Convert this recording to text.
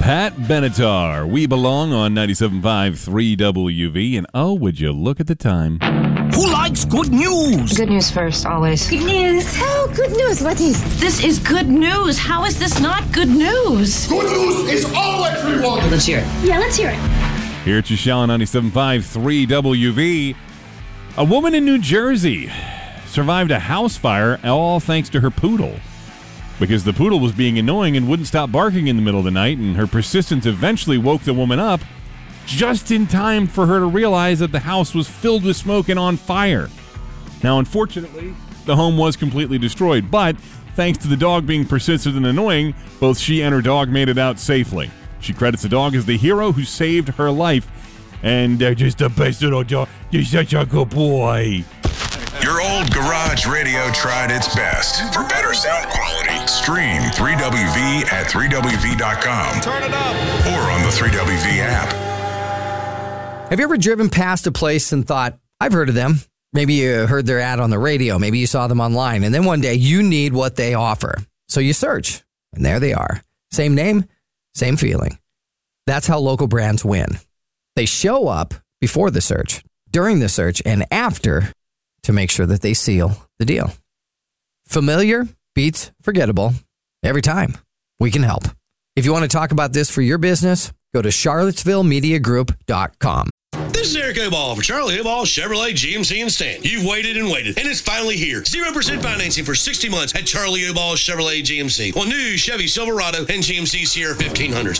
Pat Benatar. We belong on 97.5 3WV. And oh, would you look at the time? Who likes good news? Good news first, always. Good news. Oh, good news. What is? This is good news. How is this not good news? Good news is always rewarded. Let's hear it. Yeah, let's hear it. Here at Shell on 97.5 3WV. A woman in New Jersey survived a house fire, all thanks to her poodle. Because the poodle was being annoying and wouldn't stop barking in the middle of the night, and her persistence eventually woke the woman up just in time for her to realize that the house was filled with smoke and on fire. Now, unfortunately, the home was completely destroyed, but thanks to the dog being persistent and annoying, both she and her dog made it out safely. She credits the dog as the hero who saved her life, and just the best little dog. You're such a good boy. Your old garage radio tried its best. For better sound quality, stream 3WV at 3WV.com. Turn it up. Or on the 3WV app. Have you ever driven past a place and thought, I've heard of them? Maybe you heard their ad on the radio. Maybe you saw them online. And then one day you need what they offer. So you search, and there they are. Same name, same feeling. That's how local brands win. They show up before the search, during the search, and after to make sure that they seal the deal. Familiar beats forgettable every time. We can help. If you want to talk about this for your business, go to charlottesvillemediagroup.com. This is Eric Oball for Charlie Oball Chevrolet GMC and Stand. You've waited and waited, and it's finally here. 0% financing for 60 months at Charlie Oball Chevrolet GMC on new Chevy Silverado and GMC Sierra 1500s.